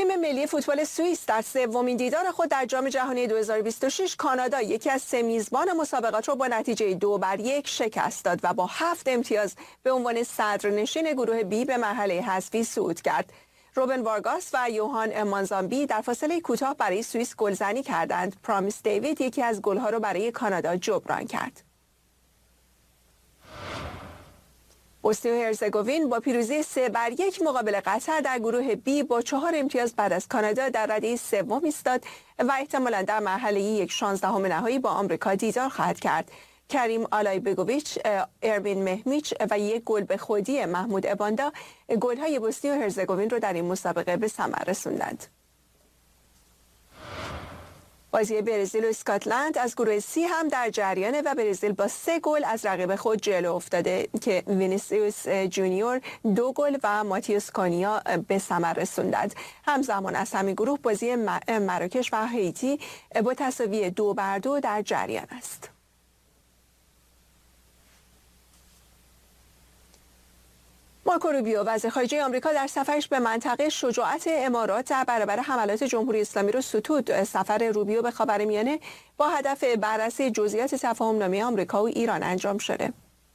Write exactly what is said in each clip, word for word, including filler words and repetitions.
تیم ملی فوتبال سوئیس در سومین دیدار خود در جام جهانی دو هزار و بیست و شش کانادا یکی از سه میزبان مسابقات را با نتیجه دو بر یک شکست داد و با هفت امتیاز به عنوان صدرنشین گروه بی به مرحله حذفی صعود کرد. روبن وارگاس و یوهان مانزامبی در فاصله کوتاه برای سوئیس گلزنی کردند. پرامیس دیوید یکی از گل‌ها را برای کانادا جبران کرد. بوسنی و هرزگوین با پیروزی سه بر یک مقابل قطر در گروه بی با چهار امتیاز بعد از کانادا در رده سوم ایستاد و احتمالاً در مرحله یک شانزدهم نهایی با آمریکا دیدار خواهد کرد. کریم آلایبگوویچ، اروین مهمیچ و یک گل به خودی محمود اباندا گل‌های بوسنی و هرزگوین را در این مسابقه به ثمر رساندند. بازی برزیل و اسکاتلند از گروه سی هم در جریانه و برزیل با سه گل از رقیب خود جلو افتاده که وینیسیوس جونیور دو گل و ماتیوس کانیا به ثمر رساندند. همزمان از همین گروه بازی مراکش و هایتی با تساوی دو بر دو در جریان است. مارکو روبیو وزیر خارجه آمریکا در سفرش به منطقه شجاعت امارات در برابر حملات جمهوری اسلامی را ستود. سفر روبیو به خاورمیانه با هدف بررسی جزئیات تفاهم‌نامه آمریکا و ایران انجام شده.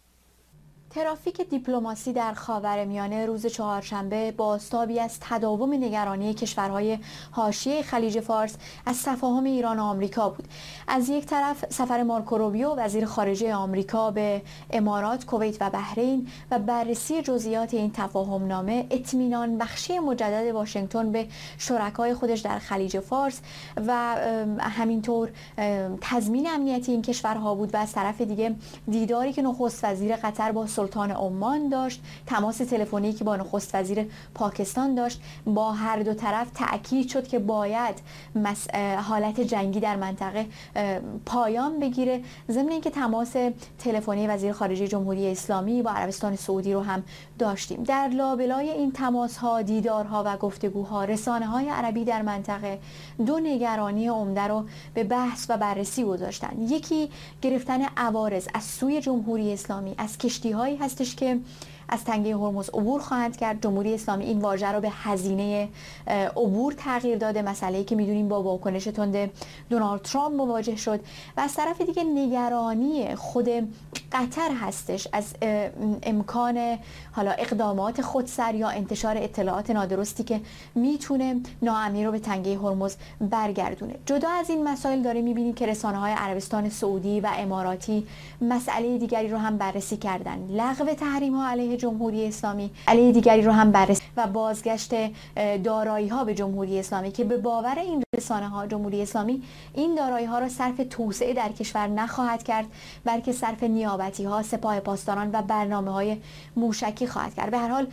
ترافیک دیپلماسی در خاورمیانه روز چهارشنبه بازتابی از تداوم نگرانی کشورهای حاشیه خلیج فارس از تفاهم ایران و آمریکا بود. از یک طرف سفر مارکو روبیو وزیر خارجه آمریکا به امارات، کویت و بحرین و بررسی جزئیات این تفاهم نامه اطمینان بخشی مجدد واشنگتن به شرکای خودش در خلیج فارس و همینطور تضمین امنیتی این کشورها بود و از طرف دیگه دیداری که نخست وزیر قطر با سلطان عمان داشت، تماس تلفنی که با نخست وزیر پاکستان داشت، با هر دو طرف تأکید شد که باید حالت جنگی در منطقه پایان بگیره. ضمن اینکه تماس تلفنی وزیر خارجه جمهوری اسلامی با عربستان سعودی رو هم داشتیم. در لابلای این تماس‌ها، دیدارها و گفتگوها رسانه‌های عربی در منطقه دو نگرانی عمده رو به بحث و بررسی گذاشتن. یکی گرفتن عوارض از سوی جمهوری اسلامی از کشتی‌هایی هستش که از تنگه هرمز عبور خواهند کرد. جمهوری اسلامی این واژه رو به هزینه عبور تغییر داده، مسئله‌ای که می‌دونیم با واکنش تند دونالد ترامپ مواجه شد. و از طرف دیگه نگرانی خود قطر هستش از امکان حالا اقدامات خودسر یا انتشار اطلاعات نادرستی که میتونه ناامنی رو به تنگه هرمز برگردونه. جدا از این مسائل داره می‌بینیم که رسانه‌های عربستان سعودی و اماراتی مسئله دیگری رو هم بررسی کردن، لغو تحریم‌ها علیه جمهوری اسلامی، علیه دیگری رو هم بررسی و بازگشت دارایی‌ها به جمهوری اسلامی که به باور این رسانه‌ها جمهوری اسلامی این دارایی‌ها را صرف توسعه در کشور نخواهد کرد، بلکه صرف نیابتی‌ها، سپاه پاسداران و برنامه‌های موشکی خواهد کرد. به هر حال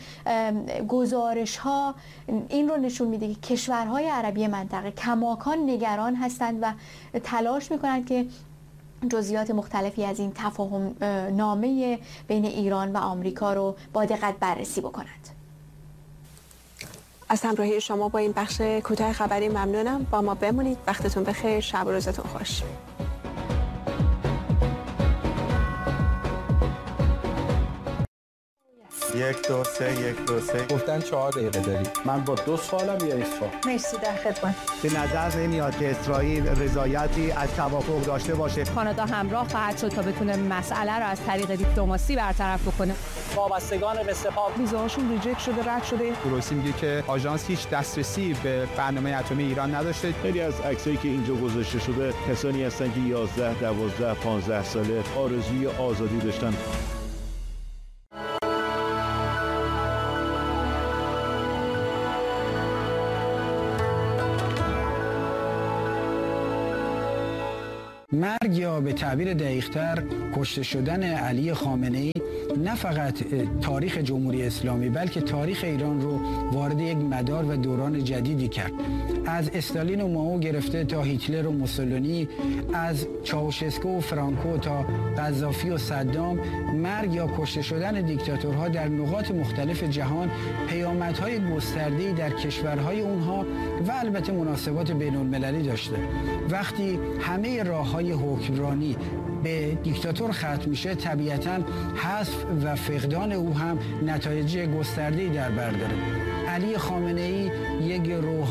گزارش‌ها این رو نشون میده که کشورهای عربی منطقه کماکان نگران هستند و تلاش می‌کنند که جزئیات مختلفی از این تفاهم نامه بین ایران و آمریکا رو با دقت بررسی بکنند. از همراهی شما با این بخش کوتاه خبری ممنونم. با ما بمونید. وقتتون بخیر. شب و روزتون خوش. یک دو سه یک دو سه گفتن چهار دقیقه داری. من با دو سوالم یا یک سوال. مرسی، در خدمت. به نظر نمیاد که اسرائیل رضایتی از توافق داشته باشه. کانادا همراه خواهد شد تا بتونه مسئله رو از طریق دیپلماسی برطرف بکنه. وابستگان به سپاه ویزاشون ریجکت شده، رد شده. گروسی میگه که آژانس هیچ دسترسی به برنامه اتمی ایران نداشته. خیلی از عکسایی که اینجا گذاشته شده کسانی هستن که یازده، دوازده، پانزده ساله آرزوی آزادی داشتن. مرگ یا به تعبیر دقیق‌تر کشته شدن علی خامنه‌ای نه فقط تاریخ جمهوری اسلامی بلکه تاریخ ایران رو وارد یک مدار و دوران جدیدی کرد. از استالین و مائو گرفته تا هیتلر و موسولینی، از چاوشسکو و فرانکو تا قذافی و صدام، مرگ یا کشته شدن دیکتاتورها در نقاط مختلف جهان پیامدهای گسترده‌ای در کشورهای اونها و البته مناسبات بین‌المللی داشته. وقتی همه راه‌های حکمرانی به دیکتاتور ختم میشه، طبیعتاً حذف و فقدان او هم نتایج گسترده‌ای در بر داره. علی خامنه‌ای یک روحانی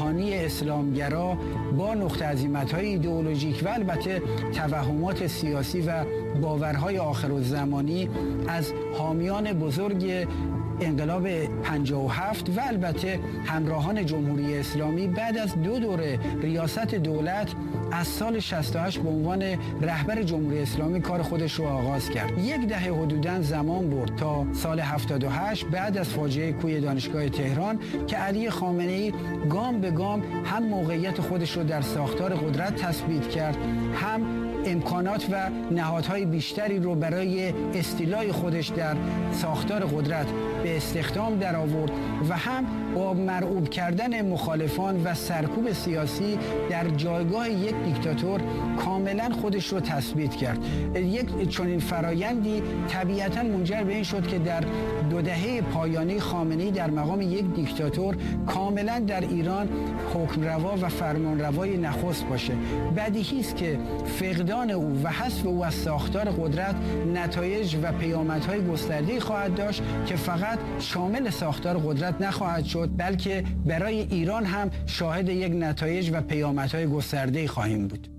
اسلامگرا با نقطه عظیمت‌های ایدئولوژیک و البته توهمات سیاسی و باورهای آخرالزمانی از حامیان بزرگ انقلاب پنجاه و هفت و البته همراهان جمهوری اسلامی بعد از دو دوره ریاست دولت از سال شصت و هشت به عنوان رهبر جمهوری اسلامی کار خودش رو آغاز کرد. یک دهه حدوداً زمان برد تا سال هفتاد و هشت بعد از فاجعه کوی دانشگاه تهران که علی خامنه‌ای گام به گام هم موقعیت خودش رو در ساختار قدرت تثبیت کرد، هم امکانات و نهادهای بیشتری رو برای استیلای خودش در ساختار قدرت به استخدام در آورد و هم با مرعوب کردن مخالفان و سرکوب سیاسی در جایگاه یک دیکتاتور کاملا خودش رو تثبیت کرد. یک چنین فرایندی طبیعتا منجر به این شد که در دو دهه پایانی خامنه‌ای در مقام یک دیکتاتور کاملا در ایران حکمروا و فرمانروای نخست باشه. بدیهی است که فقدان او و حذف او از ساختار قدرت نتایج و پیامدهای گسترده‌ای خواهد داشت که فقط شامل ساختار قدرت نخواهد شد، بلکه برای ایران هم شاهد یک نتایج و پیامدهای گسترده‌ای خواهیم بود.